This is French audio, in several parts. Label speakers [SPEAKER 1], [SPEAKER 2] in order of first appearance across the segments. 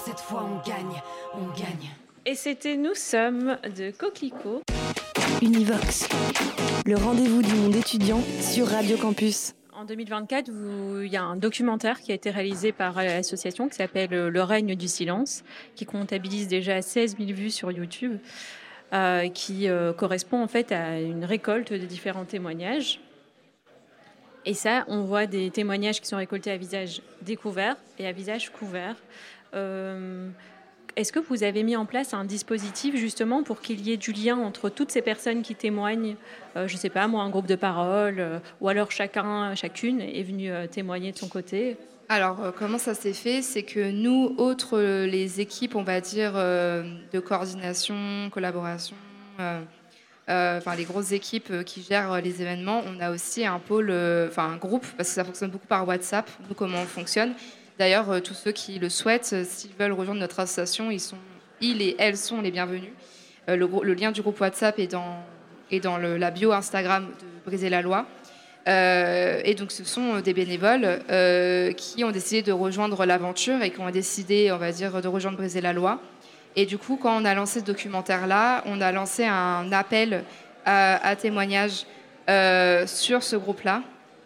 [SPEAKER 1] Cette fois on gagne.
[SPEAKER 2] Et c'était Nous sommes de Coquelicot.
[SPEAKER 3] Univox, le rendez-vous du monde étudiant sur Radio Campus.
[SPEAKER 2] En 2024, il y a un documentaire qui a été réalisé par l'association qui s'appelle Le règne du silence, qui comptabilise déjà 16 000 vues sur YouTube, qui correspond en fait à une récolte de différents témoignages. Et ça, on voit des témoignages qui sont récoltés à visage découvert et à visage couvert. Est-ce que vous avez mis en place un dispositif justement pour qu'il y ait du lien entre toutes ces personnes qui témoignent, je ne sais pas moi, un groupe de parole, ou alors chacune est venue témoigner de son côté?
[SPEAKER 4] Alors, comment ça s'est fait? C'est que nous, autres les équipes, on va dire, de coordination, collaboration, les grosses équipes qui gèrent les événements, on a aussi un pôle, un groupe, parce que ça fonctionne beaucoup par WhatsApp. Nous, comment on fonctionne? D'ailleurs, tous ceux qui le souhaitent, s'ils veulent rejoindre notre association, ils et elles sont les bienvenus. Le lien du groupe WhatsApp est dans la bio Instagram de Briser la loi. Et donc, ce sont des bénévoles qui ont décidé de rejoindre l'aventure et qui ont décidé, on va dire, de rejoindre Briser la loi. Et du coup, quand on a lancé ce documentaire-là, on a lancé un appel à témoignages sur ce groupe-là.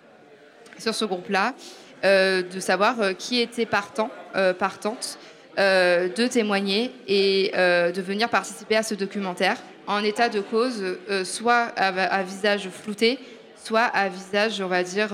[SPEAKER 4] De savoir qui était partante de témoigner et de venir participer à ce documentaire en état de cause, soit à visage flouté, soit à visage, on va dire,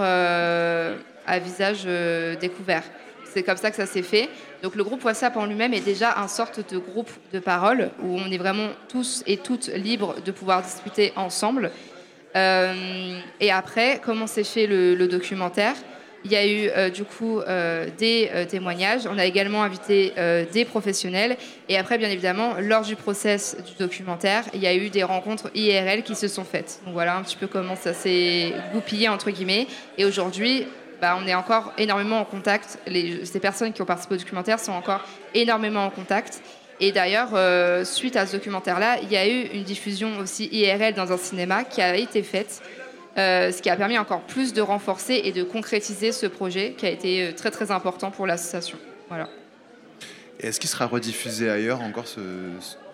[SPEAKER 4] découvert. C'est comme ça que ça s'est fait. Donc le groupe WhatsApp en lui-même est déjà une sorte de groupe de parole où on est vraiment tous et toutes libres de pouvoir discuter ensemble. Et après, comment s'est fait le documentaire ? Il y a eu des témoignages. On a également invité des professionnels. Et après, bien évidemment, lors du process du documentaire, il y a eu des rencontres IRL qui se sont faites. Donc voilà un petit peu comment ça s'est goupillé, entre guillemets. Et aujourd'hui, on est encore énormément en contact. Ces personnes qui ont participé au documentaire sont encore énormément en contact. Et d'ailleurs, suite à ce documentaire-là, il y a eu une diffusion aussi IRL dans un cinéma qui a été faite. Ce qui a permis encore plus de renforcer et de concrétiser ce projet qui a été très très important pour l'association. Voilà.
[SPEAKER 5] Et est-ce qu'il sera rediffusé ailleurs encore ce documentaire ?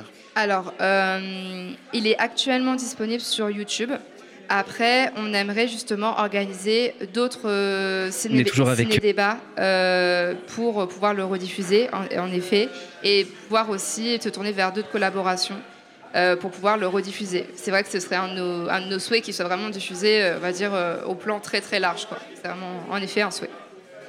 [SPEAKER 5] Alors,
[SPEAKER 4] il est actuellement disponible sur YouTube. Après, on aimerait justement organiser d'autres ciné-débats pour pouvoir le rediffuser, en effet, et pouvoir aussi se tourner vers d'autres collaborations. Pour pouvoir le rediffuser. C'est vrai que ce serait un de nos souhaits qui soit vraiment diffusé, on va dire, au plan très très large, quoi. C'est vraiment, en effet, un souhait.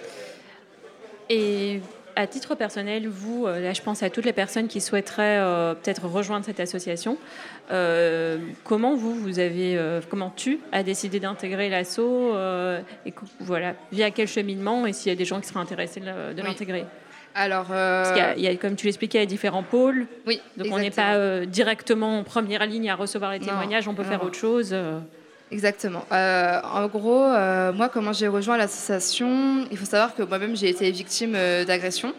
[SPEAKER 2] Et à titre personnel, vous, là je pense à toutes les personnes qui souhaiteraient peut-être rejoindre cette association, comment tu as décidé d'intégrer l'asso et voilà, via quel cheminement et s'il y a des gens qui seraient intéressés de l'intégrer?
[SPEAKER 4] Alors,
[SPEAKER 2] parce qu'il y a, comme tu l'expliquais, il y a différents pôles.
[SPEAKER 4] Oui,
[SPEAKER 2] donc
[SPEAKER 4] exactement.
[SPEAKER 2] On n'est pas directement en première ligne à recevoir les témoignages, on peut faire autre chose.
[SPEAKER 4] Exactement. En gros, moi, comment j'ai rejoint l'association, il faut savoir que moi-même, j'ai été victime d'agression.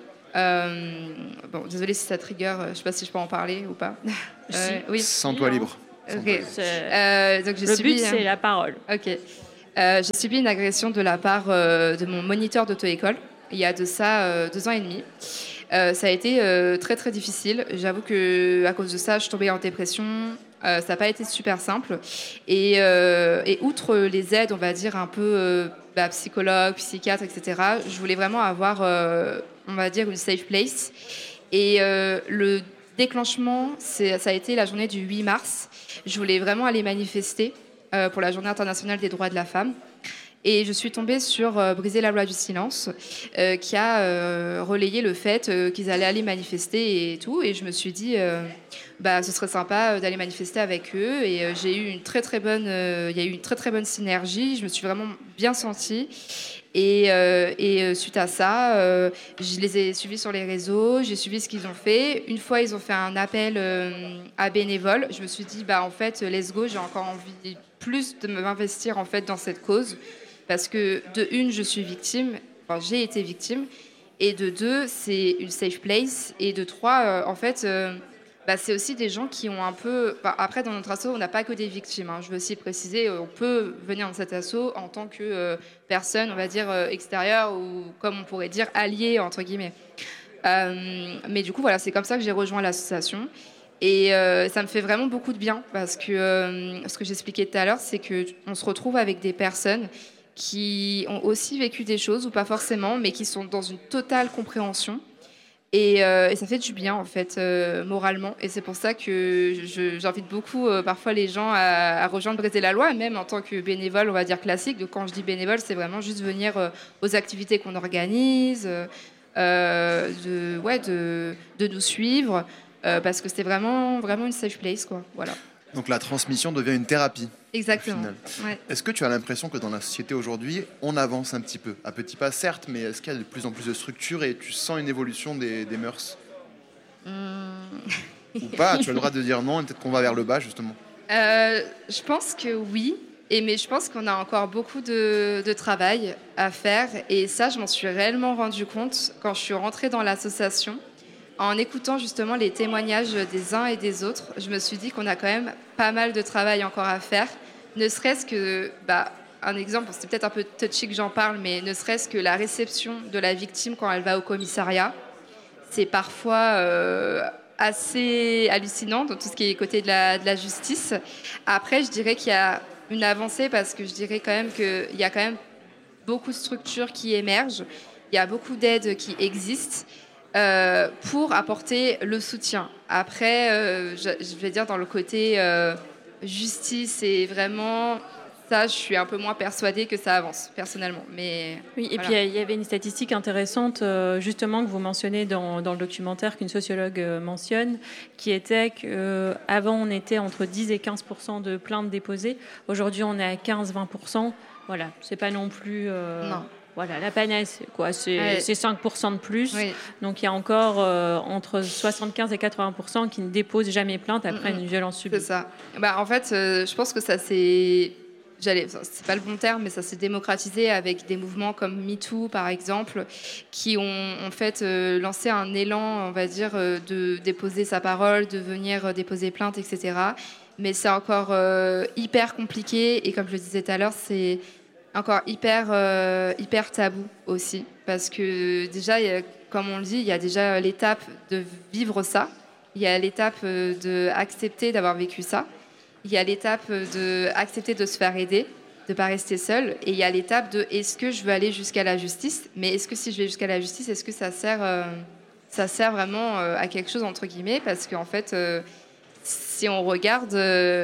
[SPEAKER 4] Désolée si ça trigger, je ne sais pas si je peux en parler ou pas.
[SPEAKER 5] Oui. Sens-toi libre.
[SPEAKER 4] Okay.
[SPEAKER 2] Donc le but, c'est la parole.
[SPEAKER 4] Ok. J'ai subi une agression de la part de mon moniteur d'auto-école. Il y a de ça 2 ans et demi. Ça a été très très difficile. J'avoue qu'à cause de ça, je suis tombée en dépression. Ça n'a pas été super simple. Et outre les aides, on va dire un peu psychologue, psychiatre, etc., je voulais vraiment avoir, on va dire, une safe place. Et le déclenchement, ça a été la journée du 8 mars. Je voulais vraiment aller manifester pour la Journée internationale des droits de la femme. Et je suis tombée sur Briser la loi du silence, qui a relayé le fait qu'ils allaient aller manifester et tout. Et je me suis dit, ce serait sympa d'aller manifester avec eux. Et j'ai eu une très très bonne, il y a eu une très très bonne synergie. Je me suis vraiment bien sentie. Et suite à ça, je les ai suivis sur les réseaux, j'ai suivi ce qu'ils ont fait. Une fois, ils ont fait un appel à bénévoles. Je me suis dit, en fait, let's go, j'ai encore envie plus de m'investir en fait dans cette cause. Parce que de une, je suis victime, j'ai été victime, et de deux, c'est une safe place, et de trois, c'est aussi des gens qui ont un peu... après, dans notre asso, on n'a pas que des victimes. Je veux aussi préciser, on peut venir dans cet asso en tant que personne, on va dire, extérieure, ou comme on pourrait dire, alliée, entre guillemets. Mais du coup, voilà, c'est comme ça que j'ai rejoint l'association. Et ça me fait vraiment beaucoup de bien parce que ce que j'expliquais tout à l'heure, c'est qu'on se retrouve avec des personnes qui ont aussi vécu des choses, ou pas forcément, mais qui sont dans une totale compréhension. Et ça fait du bien, en fait, moralement. Et c'est pour ça que j'invite beaucoup, parfois, les gens à rejoindre Briser la Loi, même en tant que bénévole, on va dire classique. Donc, quand je dis bénévole, c'est vraiment juste venir aux activités qu'on organise, de nous suivre, parce que c'est vraiment, vraiment une safe place, quoi. Voilà.
[SPEAKER 5] Donc la transmission devient une thérapie.
[SPEAKER 4] Exactement. Ouais.
[SPEAKER 5] Est-ce que tu as l'impression que dans la société aujourd'hui, on avance un petit peu, à petits pas certes, mais est-ce qu'il y a de plus en plus de structures et tu sens une évolution des mœurs Ou pas? Tu as le droit de dire non et peut-être qu'on va vers le bas justement.
[SPEAKER 4] Je pense que oui, mais je pense qu'on a encore beaucoup de travail à faire, et ça, je m'en suis réellement rendu compte quand je suis rentrée dans l'association. En écoutant justement les témoignages des uns et des autres, je me suis dit qu'on a quand même pas mal de travail encore à faire. Ne serait-ce que, un exemple, c'est peut-être un peu touchy que j'en parle, mais ne serait-ce que la réception de la victime quand elle va au commissariat, c'est parfois assez hallucinant dans tout ce qui est côté de la justice. Après, je dirais qu'il y a une avancée parce que je dirais quand même qu'il y a quand même beaucoup de structures qui émergent, il y a beaucoup d'aides qui existent. Pour apporter le soutien. Après, je vais dire dans le côté justice et vraiment, ça, je suis un peu moins persuadée que ça avance, personnellement. Mais,
[SPEAKER 2] oui, et puis il y avait une statistique intéressante, justement, que vous mentionnez dans le documentaire, qu'une sociologue mentionne, qui était qu'avant, on était entre 10 et 15% de plaintes déposées. Aujourd'hui, on est à 15-20%. Voilà, c'est pas non plus...
[SPEAKER 4] Non.
[SPEAKER 2] Voilà, la panesse, c'est quoi? C'est 5% de plus.
[SPEAKER 4] Oui.
[SPEAKER 2] Donc il y a encore entre 75 et 80% qui ne déposent jamais plainte après une violence subie.
[SPEAKER 4] C'est ça. En fait, je pense que ça c'est pas le bon terme, mais ça s'est démocratisé avec des mouvements comme MeToo, par exemple, qui ont en fait lancé un élan, on va dire, de déposer sa parole, de venir déposer plainte, etc. Mais c'est encore hyper compliqué, et comme je le disais tout à l'heure, c'est encore hyper tabou aussi, parce que déjà, comme on le dit, il y a déjà l'étape de vivre ça, il y a l'étape d'accepter d'avoir vécu ça, il y a l'étape d'accepter de se faire aider, de ne pas rester seul, et il y a l'étape de est-ce que je veux aller jusqu'à la justice, mais est-ce que si je vais jusqu'à la justice, est-ce que ça sert vraiment à quelque chose, entre guillemets, parce qu'en fait... si on regarde,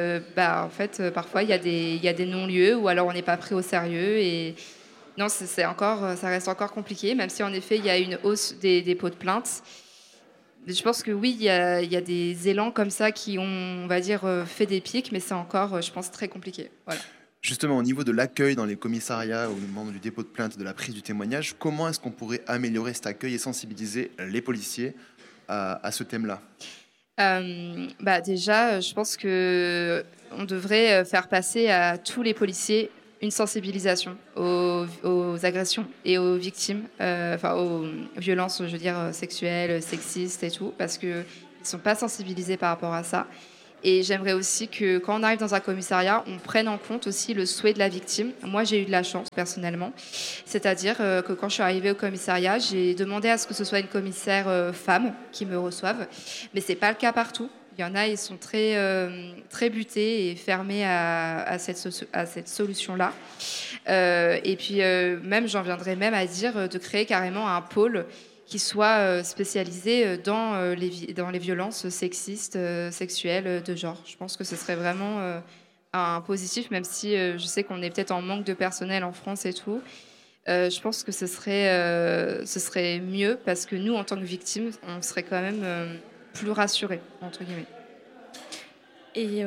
[SPEAKER 4] en fait, parfois, il y a des non-lieux, ou alors on n'est pas pris au sérieux. Et non, ça reste encore compliqué, même si, en effet, il y a une hausse des dépôts de plaintes. Je pense que oui, il y a des élans comme ça qui ont, on va dire, fait des pics, mais c'est encore, je pense, très compliqué. Voilà.
[SPEAKER 5] Justement, au niveau de l'accueil dans les commissariats, au moment du dépôt de plainte, de la prise du témoignage, comment est-ce qu'on pourrait améliorer cet accueil et sensibiliser les policiers à ce thème-là ?
[SPEAKER 4] Déjà, je pense que on devrait faire passer à tous les policiers une sensibilisation aux agressions et aux victimes, aux violences, je veux dire, sexuelles, sexistes et tout, parce qu'ils ne sont pas sensibilisés par rapport à ça. Et j'aimerais aussi que quand on arrive dans un commissariat, on prenne en compte aussi le souhait de la victime. Moi, j'ai eu de la chance personnellement. C'est-à-dire que quand je suis arrivée au commissariat, j'ai demandé à ce que ce soit une commissaire femme qui me reçoive. Mais ce n'est pas le cas partout. Il y en a, ils sont très, très butés et fermés à cette solution-là. Et puis, même, j'en viendrais même à dire de créer carrément un pôle qui soit spécialisé dans les violences sexistes, sexuelles, de genre. Je pense que ce serait vraiment un positif, même si je sais qu'on est peut-être en manque de personnel en France et tout. Je pense que ce serait mieux, parce que nous, en tant que victimes, on serait quand même plus rassurés, entre guillemets.
[SPEAKER 2] Et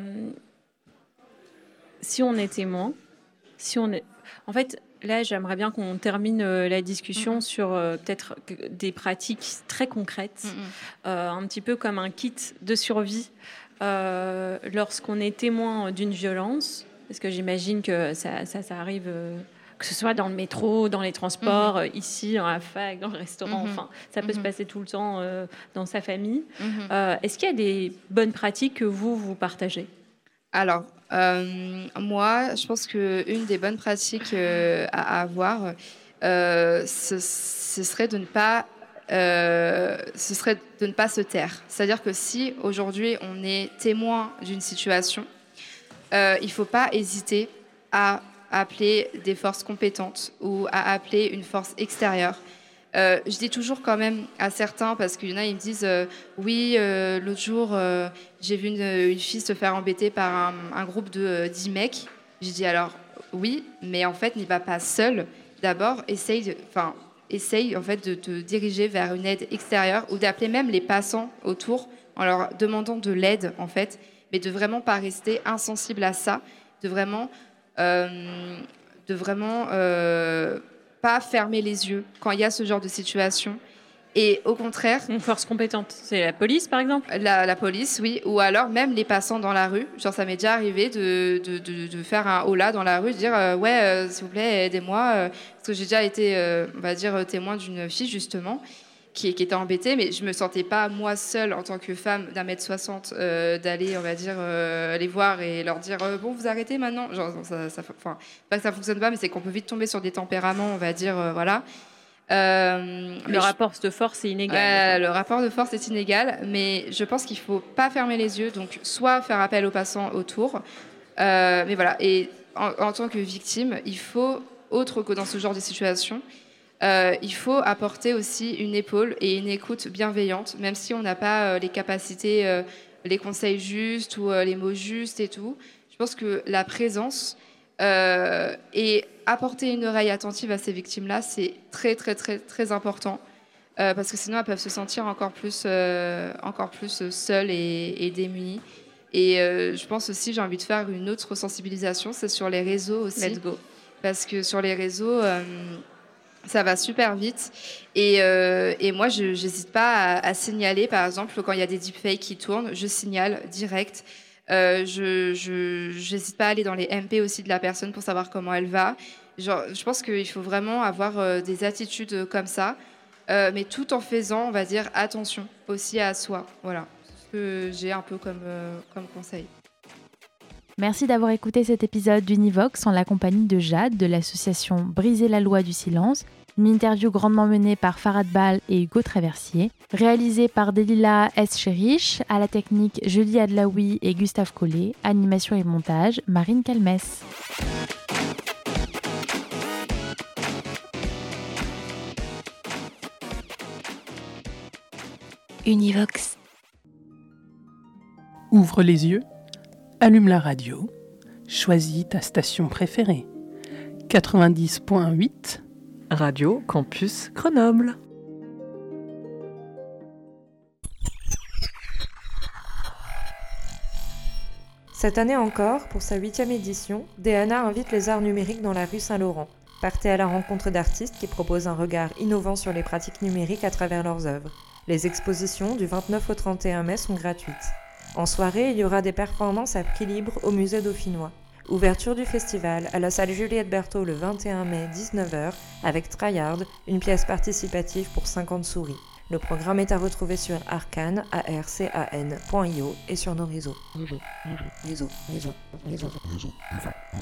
[SPEAKER 2] si on est témoin, en fait... Là, j'aimerais bien qu'on termine la discussion sur peut-être des pratiques très concrètes, un petit peu comme un kit de survie lorsqu'on est témoin d'une violence, parce que j'imagine que ça arrive, que ce soit dans le métro, dans les transports, ici, dans la fac, dans le restaurant, enfin, ça peut se passer tout le temps dans sa famille. Est-ce qu'il y a des bonnes pratiques que vous partagez ?
[SPEAKER 4] Alors, moi, je pense qu'une des bonnes pratiques à avoir, ce serait de ne pas ce serait de ne pas se taire. C'est-à-dire que si aujourd'hui on est témoin d'une situation, il ne faut pas hésiter à appeler des forces compétentes ou à appeler une force extérieure. Je dis toujours quand même à certains, parce qu'il y en a, ils me disent oui, l'autre jour, j'ai vu une fille se faire embêter par un groupe de 10 mecs. Je dis alors, oui, mais en fait, n'y va pas seul. D'abord, essaye en fait, de te diriger vers une aide extérieure ou d'appeler même les passants autour en leur demandant de l'aide, en fait, mais de vraiment pas rester insensible à ça, de vraiment pas fermer les yeux quand il y a ce genre de situation. Et au contraire...
[SPEAKER 2] Une force compétente, c'est la police, par exemple ?
[SPEAKER 4] La police, oui. Ou alors même les passants dans la rue. Genre, ça m'est déjà arrivé de faire un holà dans la rue, de dire s'il vous plaît, aidez-moi. Parce que j'ai déjà été, on va dire, témoin d'une fille, justement, qui était embêtée, mais je me sentais pas, moi seule, en tant que femme d'1m60, d'aller, on va dire, les voir et leur dire bon, vous arrêtez maintenant. Genre, pas que ça fonctionne pas, mais c'est qu'on peut vite tomber sur des tempéraments, on va dire, voilà.
[SPEAKER 2] Le rapport de force est inégal.
[SPEAKER 4] Le rapport de force est inégal, mais je pense qu'il faut pas fermer les yeux, donc soit faire appel aux passants autour, mais voilà. Et en tant que victime, il faut, autre que dans ce genre de situation, il faut apporter aussi une épaule et une écoute bienveillante, même si on n'a pas les capacités, les conseils justes ou les mots justes et tout. Je pense que la présence et apporter une oreille attentive à ces victimes-là, c'est très, très, très, très important, parce que sinon, elles peuvent se sentir encore plus seules et démunies. Et je pense aussi, j'ai envie de faire une autre sensibilisation, c'est sur les réseaux aussi.
[SPEAKER 2] Let's go.
[SPEAKER 4] Parce que sur les réseaux... ça va super vite et moi je n'hésite pas à signaler, par exemple quand il y a des deepfakes qui tournent, je signale direct. Je n'hésite pas à aller dans les MP aussi de la personne pour savoir comment elle va. Genre, je pense qu'il faut vraiment avoir des attitudes comme ça, mais tout en faisant, on va dire, attention aussi à soi. Voilà, c'est ce que j'ai un peu comme conseil.
[SPEAKER 6] Merci d'avoir écouté cet épisode d'Univox en la compagnie de Jade de l'association Briser la loi du silence. Une interview grandement menée par Farad Bal et Hugo Traversier, réalisée par Delila S. Cherich, à la technique Julie Adlaoui et Gustave Collet, animation et montage Marine Calmès.
[SPEAKER 3] Univox.
[SPEAKER 7] Ouvre les yeux, allume la radio, choisis ta station préférée. 90.8
[SPEAKER 8] Radio Campus Grenoble.
[SPEAKER 9] Cette année encore, pour sa 8e édition, Déana invite les arts numériques dans la rue Saint-Laurent. Partez à la rencontre d'artistes qui proposent un regard innovant sur les pratiques numériques à travers leurs œuvres. Les expositions du 29 au 31 mai sont gratuites. En soirée, il y aura des performances à prix libre au musée dauphinois. Ouverture du festival à la salle Juliette Berthaud le 21 mai 19h avec Tryhard, une pièce participative pour 50 souris. Le programme est à retrouver sur arcan.io et sur nos réseaux.